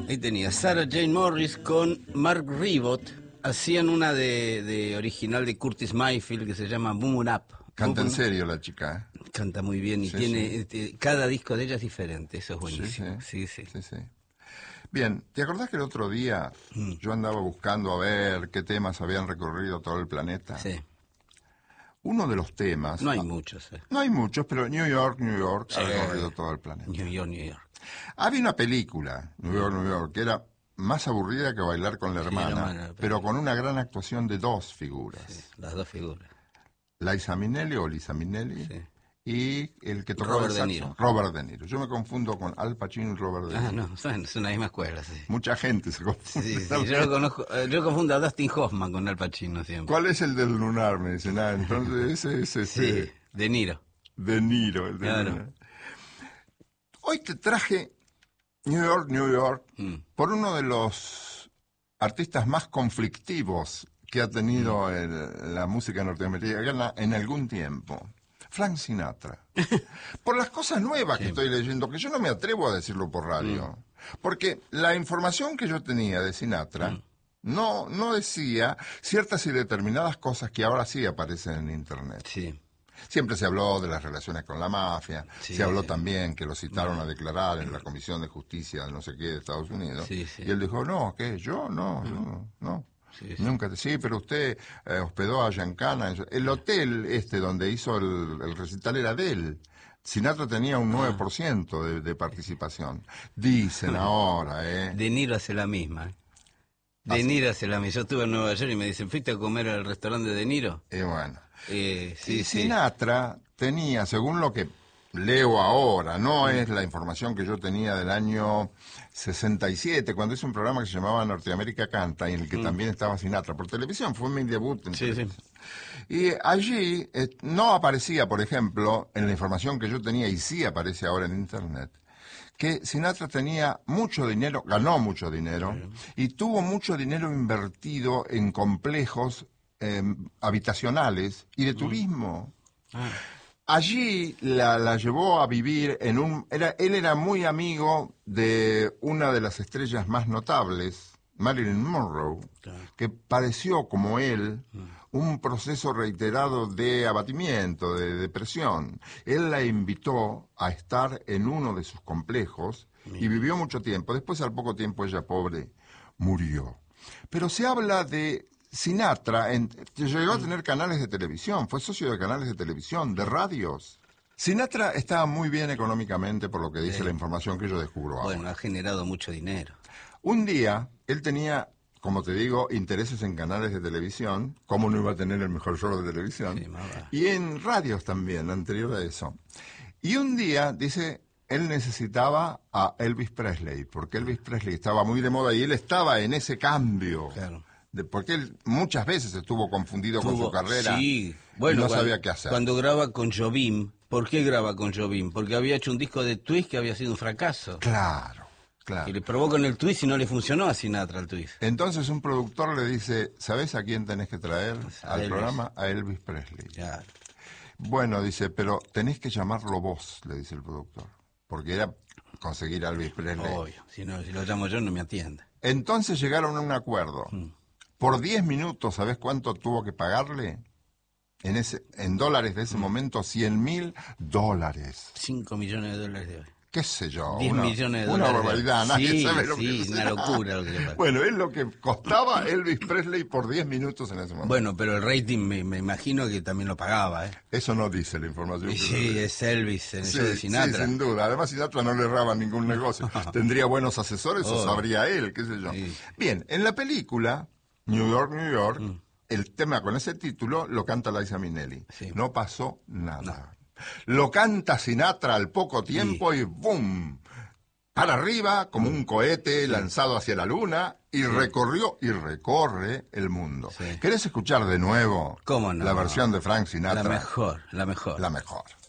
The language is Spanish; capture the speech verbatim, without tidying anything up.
Ahí tenía Sarah Jane Morris con Mark Ribot. Hacían una de, de original de Curtis Mayfield que se llama Boom It Up. Canta en Boom- serio la chica, ¿eh? Canta muy bien y Sí, tiene sí. este, cada disco de ella es diferente, eso es buenísimo. Sí, Sí, sí. sí, sí. Bien, ¿te acordás que el otro día yo andaba buscando a ver qué temas habían recorrido todo el planeta? Sí. Uno de los temas... No hay muchos. Eh. No hay muchos, pero New York, New York Sí. ha recorrido todo el planeta. New York, New York. Había una película, New York, New York, que era más aburrida que Bailar con la Sí, hermana, la hermana, pero con una gran actuación de dos figuras. Sí, las dos figuras. Liza Minnelli o Lisa Minnelli Sí. y el que tocó Robert el De saxo, Niro. Robert De Niro. Yo me confundo con Al Pacino y Robert De Ah, Niro. no, son, son la misma escuela, sí. Mucha gente se confunde. Sí, sí, yo lo conozco, eh, yo confundo a Dustin Hoffman con Al Pacino siempre. ¿Cuál es el del lunar? Me dicen, ah, entonces ese es este, Sí, De Niro. De Niro. El del Claro. lunar. Hoy te traje New York, New York, Mm. por uno de los artistas más conflictivos que ha tenido el- la música norteamericana en algún tiempo. Frank Sinatra. Por las cosas nuevas que Sí. estoy leyendo, que yo no me atrevo a decirlo por radio. Porque la información que yo tenía de Sinatra no, no decía ciertas y determinadas cosas que ahora sí aparecen en Internet. Sí. Siempre se habló de las relaciones con la mafia, Sí, se habló sí. también que lo citaron a declarar en la Comisión de Justicia de no sé qué de Estados Unidos. Sí, sí. Y él dijo, no, ¿qué? ¿Yo? No, no, no. Sí, sí. Nunca te... Sí, pero usted eh, hospedó a Giancana. El hotel este donde hizo el, el recital era de él. Sinatra tenía un nueve por ciento de, de participación. Dicen ahora, ¿eh? De Niro hace la misma. ¿eh? De Niro hace la misma. Yo estuve en Nueva York y me dicen, ¿fuiste a comer al restaurante de De Niro? Y bueno. Eh, sí, y sí. Sinatra tenía, según lo que leo ahora, no es la información que yo tenía del año sesenta y siete, cuando hice un programa que se llamaba Norteamérica Canta, en el que también estaba Sinatra por televisión, fue mi debut en Sí, televisión. sí. Y allí eh, no aparecía, por ejemplo, en la información que yo tenía, y sí aparece ahora en Internet, que Sinatra tenía mucho dinero, ganó mucho dinero, y tuvo mucho dinero invertido en complejos eh, habitacionales y de turismo. Ah, Allí la, la llevó a vivir en un... Era, él era muy amigo de una de las estrellas más notables, Marilyn Monroe, claro. que padeció, como él, un proceso reiterado de abatimiento, de depresión. Él la invitó a estar en uno de sus complejos y vivió mucho tiempo. Después, al poco tiempo, ella, pobre, murió. Pero se habla de Sinatra, en, llegó a tener canales de televisión, fue socio de canales de televisión, de radios. Sinatra estaba muy bien económicamente, por lo que dice Sí. la información que yo descubro ahora. bueno, ha generado mucho dinero. Un día, él tenía, como te digo, intereses en canales de televisión, ¿cómo no iba a tener el mejor show de televisión? Sí, más vale. Y en radios también, anterior a eso. Y un día, dice, él necesitaba a Elvis Presley, porque Elvis Presley estaba muy de moda y él estaba en ese cambio. Claro. De, porque él muchas veces estuvo confundido con su Tuvo- carrera Sí, y bueno, no cuando, sabía qué hacer. Cuando graba con Jobim, ¿por qué graba con Jobim? Porque había hecho un disco de twist que había sido un fracaso. Claro, claro. Y le probó con el twist y no le funcionó a Sinatra el twist. Entonces un productor le dice, ¿sabes a quién tenés que traer A al Elvis. programa? A Elvis Presley. Claro. Bueno, dice, pero tenés que llamarlo vos, le dice el productor. Porque era conseguir a Elvis Presley. Obvio, si, no, si lo llamo yo no me atiende. Entonces llegaron a un acuerdo. Por diez minutos, ¿sabés cuánto tuvo que pagarle? En ese, en dólares de ese momento, cien mil dólares. cinco millones de dólares de hoy. ¿Qué sé yo? diez una, millones de una dólares. barbaridad, nadie Sí, sabe lo sí, que una sea. locura lo que le pasa. Bueno, es lo que costaba Elvis Presley por diez minutos en ese momento. Bueno, pero el rating me, me imagino que también lo pagaba, ¿eh? Eso no dice la información. Y que sí, yo leí. es Elvis en el Sí, show de Sinatra. sí, sin duda. Además, Sinatra no le erraba ningún negocio. Tendría buenos asesores o Oh. sabría él, qué sé yo. Sí. Bien, en la película, New York, New York, el tema con ese título lo canta Liza Minnelli. Sí. No pasó nada. Lo canta Sinatra al poco tiempo y ¡bum! Para arriba, como un cohete lanzado hacia la luna, y recorrió y recorre el mundo. Sí. ¿Querés escuchar de nuevo ¿Cómo no? la versión de Frank Sinatra? La mejor, la mejor. La mejor.